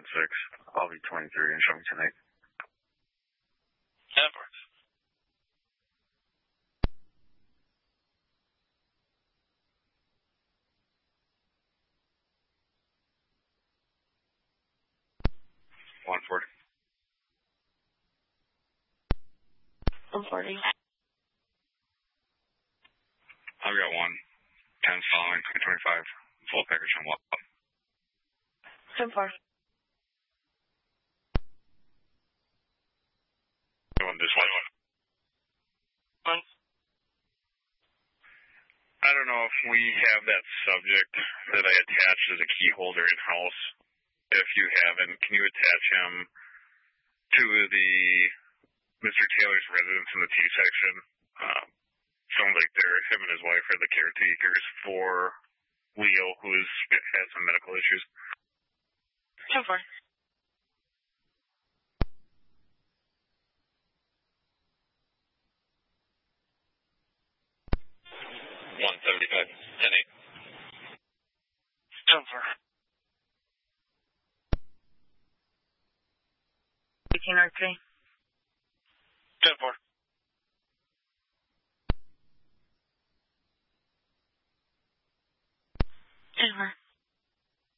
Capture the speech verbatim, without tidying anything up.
six. I'll be twenty-three and show me tonight. ten four. one forty. one forty. I've got one. ten following, twenty twenty-five. Full package on what? ten four. One, this one. One. I don't know if we have that subject that I attached as a key holder in-house. If you haven't, can you attach him to the Mister Taylor's residence in the T section? Um, sounds like they're, him and his wife are the caretakers for Leo, who is, has some medical issues. ten four. one seventy-five. ten eight. ten four. eighteen R three. ten four.